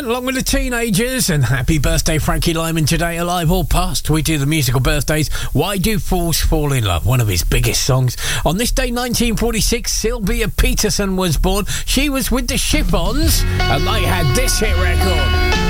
Lyman, along with the teenagers. And happy birthday, Frankie Lyman, today, alive or past. We do the musical birthdays. Why Do Fools Fall in Love? One of his biggest songs. On this day, 1946, Sylvia Peterson was born. She was with the Chiffons, and they had this hit record.